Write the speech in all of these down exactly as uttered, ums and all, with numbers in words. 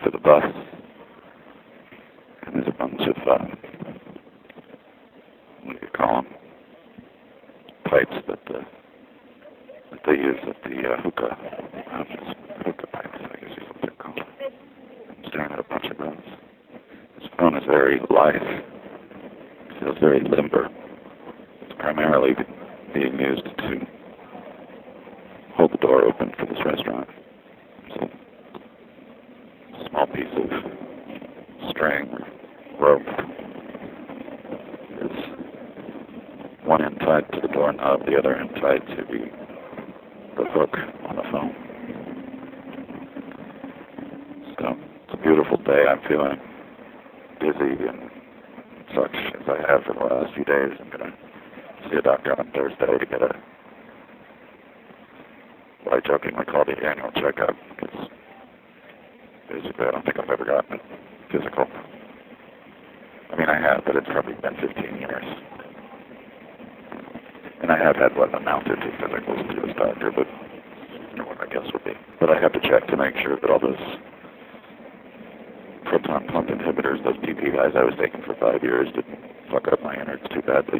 for the bus. And there's a bunch of, uh, what do you call them, pipes that, uh, that they use at the uh, hookah, uh, hookah pipes, I guess is what they're called. I'm staring at a bunch of those. This phone is very lithe. It feels very limber. It's primarily being used to hold the door open for this restaurant. So, a small piece of string or rope is one end tied to the doorknob, the other end tied to the, the hook on the phone. So, it's a beautiful day. I'm feeling busy and such as I have for the last few days. I'm going to see a doctor on Thursday to get a, what I jokingly call the annual checkup, because basically I don't think I've ever gotten a physical. I mean, I have, but it's probably been fifteen years. And I have had what amounted to physicals to this doctor, but you know what I guess would be. But I have to check to make sure that all those proton pump inhibitors, those P P Is I was taking for five years, didn't fuck up my innards too badly.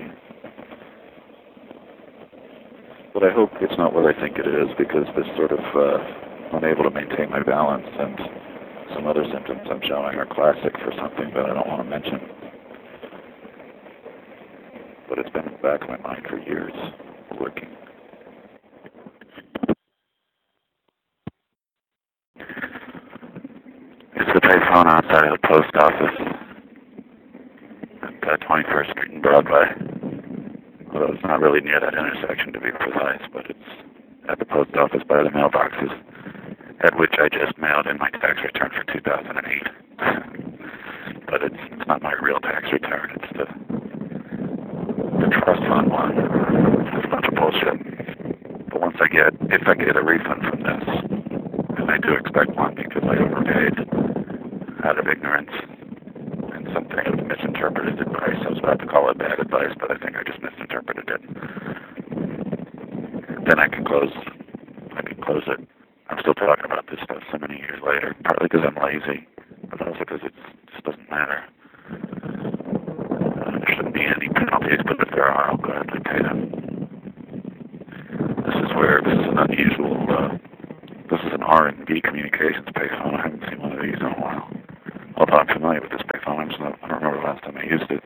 But I hope it's not what I think it is, because this sort of uh, unable to maintain my balance and some other symptoms I'm showing are classic for something that I don't want to mention. But it's been in the back of my mind for years, working. It's the payphone outside of the post office at uh, twenty-first Street and Broadway. Although it's not really near that intersection, to be precise, but it's at the post office by the mailboxes, at which I just mailed in my tax return for two thousand eight. But it's, it's not my real tax return, it's the, the trust fund one. It's a bunch of bullshit. But once I get, if I get a refund from this, and I do expect one because I overpaid out of ignorance, and something of misinterpreted advice. I was about to call it bad advice, but I think I just misinterpreted it. Then I can close, I can close it. I'm still talking about this stuff so many years later, partly because I'm lazy, but also because it just doesn't matter. Uh, there shouldn't be any penalties, but if there are, I'll gladly pay them. This is where, this is an unusual, uh, this is an R and B communications payphone. I haven't seen one of these in a while. Although I'm familiar with this payphone, I'm just not, I don't remember the last time I used it.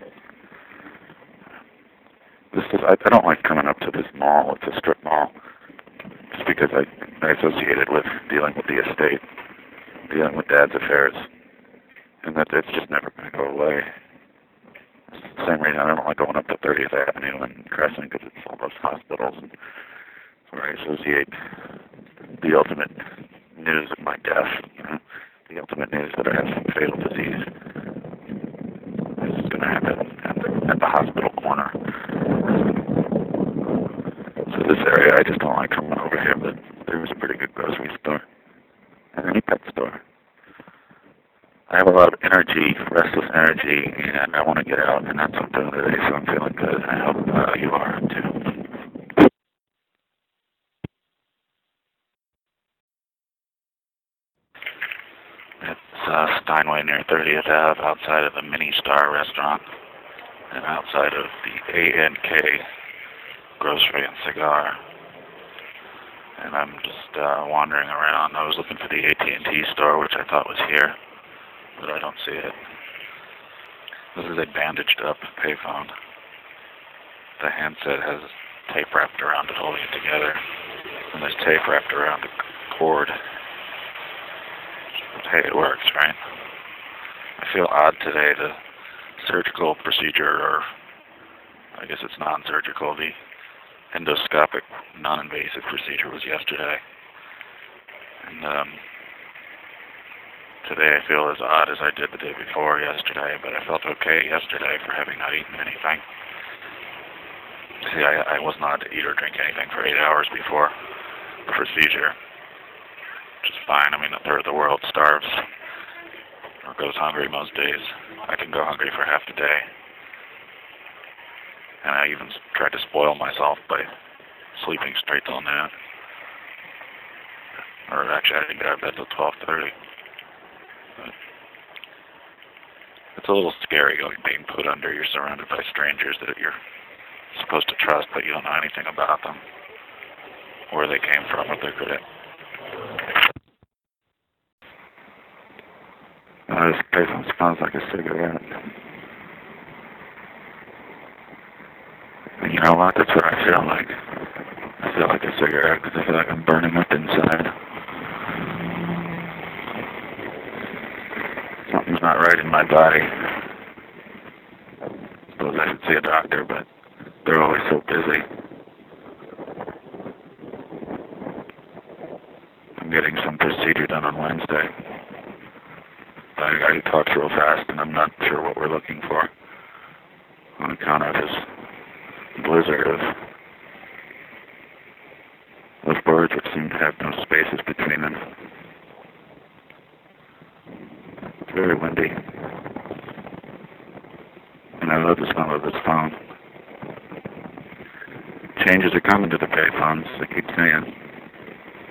This is, I, I don't like coming up to this mall. It's a strip mall, just because I, I associate it with dealing with the estate, dealing with Dad's affairs, and that it's just never going to go away. It's the same reason I don't like going up to thirtieth Avenue and Crescent, because it's all those hospitals, and where I associate the ultimate news of my death, you know, the ultimate news that I have some fatal disease. This is going to happen at the, at the hospital corner. So this area, I just don't like coming over here, but there's a pretty good grocery store and any pet store. I have a lot of energy, restless energy, and I want to get out, and that's what I'm doing today, so I'm feeling good. I hope uh, you are, too. It's uh, Steinway near thirtieth Avenue, outside of the Mini Star restaurant, and outside of the A N K Grocery and Cigar. And I'm just uh, wandering around. I was looking for the A T and T store, which I thought was here, but I don't see it. This is a bandaged up payphone. The handset has tape wrapped around it, holding it together, and there's tape wrapped around the cord. But hey, it works, right? I feel odd today. The surgical procedure, or I guess it's non-surgical, the endoscopic, non-invasive procedure was yesterday. And um, today I feel as odd as I did the day before yesterday, but I felt okay yesterday for having not eaten anything. See, I, I was not to eat or drink anything for eight hours before the procedure, which is fine. I mean, a third of the world starves or goes hungry most days. I can go hungry for half the day. And I even tried to spoil myself by sleeping straight till noon. Or actually, I didn't get out of bed till twelve thirty. But It's a little scary going being put under. You're surrounded by strangers that you're supposed to trust, but you don't know anything about them, where they came from, what they're good at. Uh, this payphone smells like a cigarette. And you know what? That's what I feel like. I feel like a cigarette because I feel like I'm burning up inside. Something's not right in my body. I suppose I should see a doctor, but they're always so busy. I'm getting some procedure done on Wednesday. I, I talked real fast, and I'm not sure what we're looking for on account of this blizzard of, of birds which seem to have no spaces between them. It's very windy. And I love the smell of this phone. Changes are coming to the payphones, I keep saying.